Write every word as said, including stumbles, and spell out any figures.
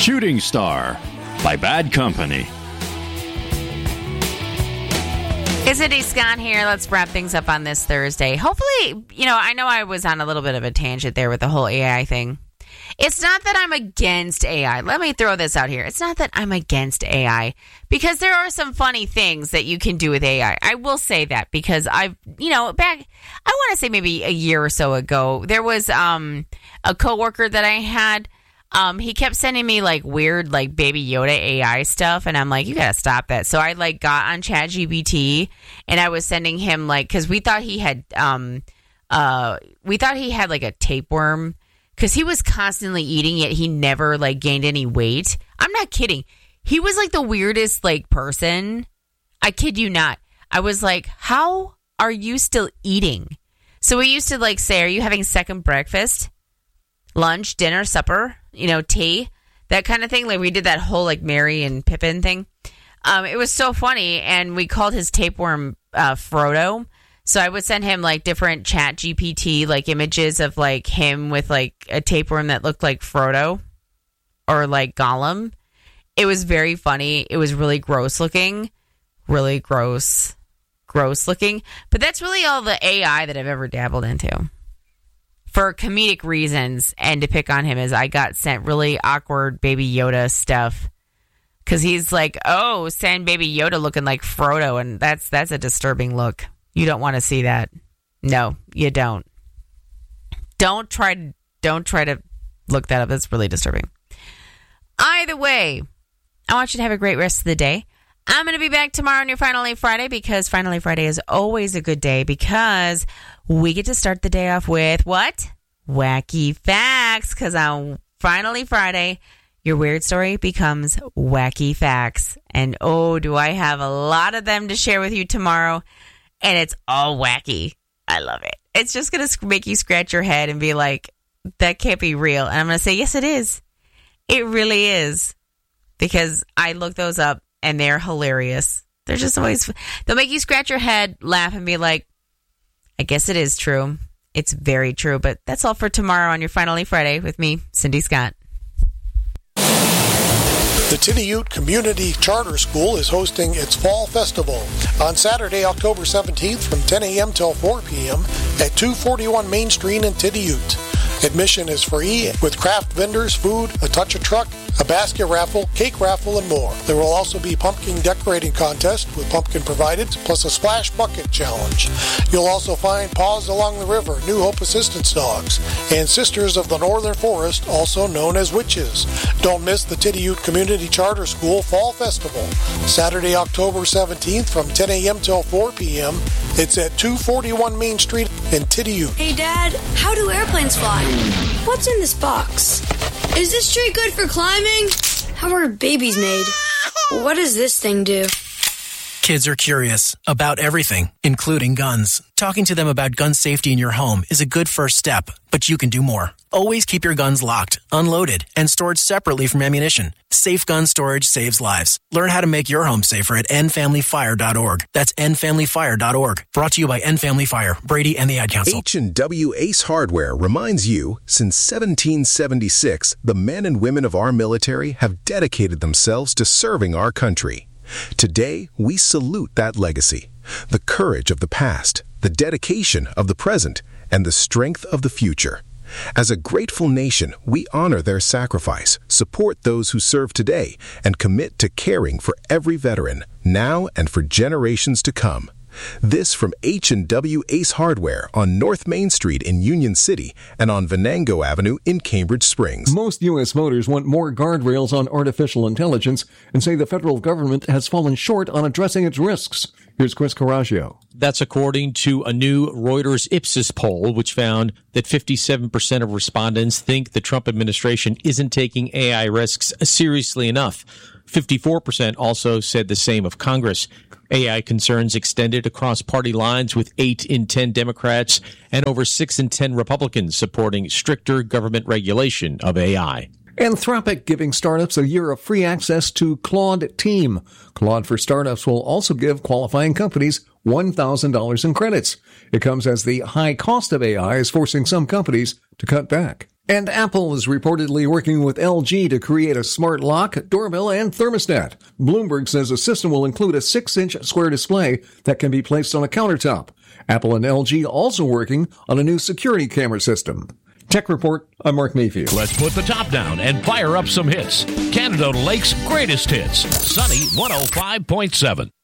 Shooting Star by Bad Company. It's Cindy Scott here. Let's wrap things up on this Thursday. Hopefully, you know, I know I was on a little bit of a tangent there with the whole A I thing. It's not that I'm against A I. Let me throw this out here. It's not that I'm against A I, because there are some funny things that you can do with A I. I will say that because I've, you know, back, I want to say maybe a year or so ago, there was um, a coworker that I had. Um, he kept sending me like weird, like Baby Yoda A I stuff. And I'm like, you got to stop that. So I like got on ChatGPT and I was sending him like, cause we thought he had, um, uh, we thought he had like a tapeworm cause he was constantly eating it. He never like gained any weight. I'm not kidding. He was like the weirdest like person. I kid you not. I was like, how are you still eating? So we used to like say, are you having second breakfast? Lunch, dinner, supper, you know, tea, that kind of thing. Like we did that whole like Mary and Pippin thing. Um, it was so funny. And we called his tapeworm uh, Frodo. So I would send him like different Chat G P T, like images of like him with like a tapeworm that looked like Frodo or like Gollum. It was very funny. It was really gross looking, really gross, gross looking. But that's really all the A I that I've ever dabbled into. For comedic reasons, and to pick on him, is I got sent really awkward Baby Yoda stuff because he's like, "Oh, send Baby Yoda looking like Frodo," and that's that's a disturbing look. You don't want to see that. No, you don't. Don't try. Don't try to look that up. That's really disturbing. Either way, I want you to have a great rest of the day. I'm going to be back tomorrow on your Finally Friday because Finally Friday is always a good day because we get to start the day off with what? Wacky facts. Because on Finally Friday, your weird story becomes wacky facts. And oh, do I have a lot of them to share with you tomorrow. And it's all wacky. I love it. It's just going to make you scratch your head and be like, that can't be real. And I'm going to say, yes, it is. It really is. Because I looked those up. And they're hilarious. They're just always, they'll make you scratch your head, laugh, and be like, I guess it is true. It's very true. But that's all for tomorrow on your Finally Friday with me, Cindy Scott. The Tidioute Community Charter School is hosting its Fall Festival on Saturday, October seventeenth from ten a.m. till four p.m. at two forty-one Main Street in Tidioute. Admission is free with craft vendors, food, a touch of truck, a basket raffle, cake raffle, and more. There will also be pumpkin decorating contest with pumpkin provided, plus a splash bucket challenge. You'll also find Paws Along the River, New Hope Assistance Dogs, and Sisters of the Northern Forest, also known as Witches. Don't miss the Tidioute Community Charter School Fall Festival, Saturday, October seventeenth from ten a.m. till four p.m. It's at two forty-one Main Street in Tidioute. Hey, Dad, how do airplanes fly? What's in this box? Is this tree good for climbing? How are babies made? What does this thing do? Kids are curious about everything, including guns. Talking to them about gun safety in your home is a good first step, but you can do more. Always keep your guns locked, unloaded, and stored separately from ammunition. Safe gun storage saves lives. Learn how to make your home safer at end family fire dot org. That's end family fire dot org. Brought to you by End Family Fire, Brady, and the Ad Council. H and W Ace Hardware reminds you, since seventeen seventy-six, the men and women of our military have dedicated themselves to serving our country. Today, we salute that legacy, the courage of the past, the dedication of the present, and the strength of the future. As a grateful nation, we honor their sacrifice, support those who serve today, and commit to caring for every veteran, now and for generations to come. This from H and W Ace Hardware on North Main Street in Union City and on Venango Avenue in Cambridge Springs. Most U S voters want more guardrails on artificial intelligence and say the federal government has fallen short on addressing its risks. Here's Chris Coraggio. That's according to a new Reuters Ipsos poll, which found that fifty-seven percent of respondents think the Trump administration isn't taking A I risks seriously enough. fifty-four percent also said the same of Congress. A I concerns extended across party lines, with eight in ten Democrats and over six in ten Republicans supporting stricter government regulation of A I. Anthropic giving startups a year of free access to Claude Team. Claude for Startups will also give qualifying companies one thousand dollars in credits. It comes as the high cost of A I is forcing some companies to cut back. And Apple is reportedly working with L G to create a smart lock, doorbell, and thermostat. Bloomberg says the system will include a six-inch square display that can be placed on a countertop. Apple and L G also working on a new security camera system. Tech Report, I'm Mark Mayfield. Let's put the top down and fire up some hits. Canada Lake's greatest hits. Sunny one oh five point seven.